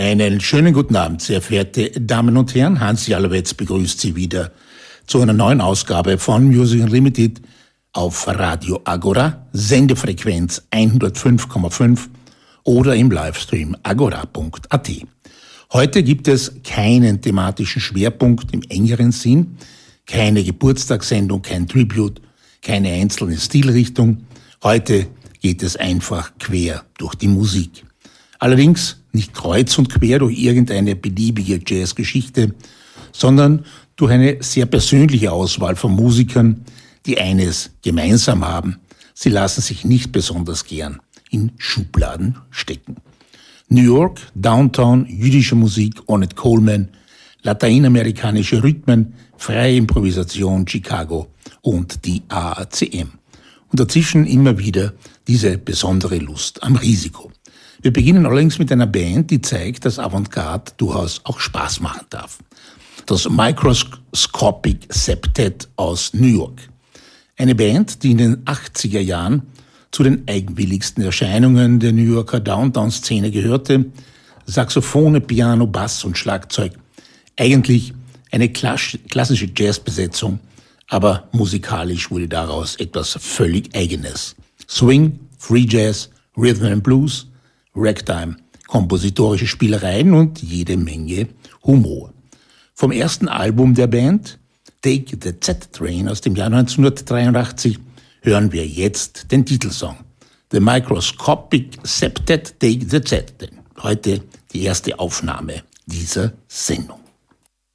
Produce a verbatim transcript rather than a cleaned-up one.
Einen schönen guten Abend, sehr verehrte Damen und Herren. Hansi Ahlowetz begrüßt Sie wieder zu einer neuen Ausgabe von Music Unlimited auf Radio Agora, Sendefrequenz hundertfünf Komma fünf oder im Livestream agora punkt at. Heute gibt es keinen thematischen Schwerpunkt im engeren Sinn, keine Geburtstagssendung, kein Tribute, keine einzelne Stilrichtung. Heute geht es einfach quer durch die Musik. Allerdings nicht kreuz und quer durch irgendeine beliebige Jazzgeschichte, sondern durch eine sehr persönliche Auswahl von Musikern, die eines gemeinsam haben: sie lassen sich nicht besonders gern in Schubladen stecken. New York, Downtown, jüdische Musik, Ornette Coleman, lateinamerikanische Rhythmen, freie Improvisation, Chicago und die A A C M. Und dazwischen immer wieder diese besondere Lust am Risiko. Wir beginnen allerdings mit einer Band, die zeigt, dass Avantgarde durchaus auch Spaß machen darf. Das Microscopic Septet aus New York. Eine Band, die in den achtziger Jahren zu den eigenwilligsten Erscheinungen der New Yorker Downtown-Szene gehörte. Saxophone, Piano, Bass und Schlagzeug. Eigentlich eine klassische Jazzbesetzung, aber musikalisch wurde daraus etwas völlig Eigenes. Swing, Free Jazz, Rhythm and Blues, Ragtime, kompositorische Spielereien und jede Menge Humor. Vom ersten Album der Band, Take the Z-Train aus dem Jahr neunzehnhundertdreiundachtzig, hören wir jetzt den Titelsong. The Microscopic Septet, Take the Z-Train. Heute die erste Aufnahme dieser Sendung.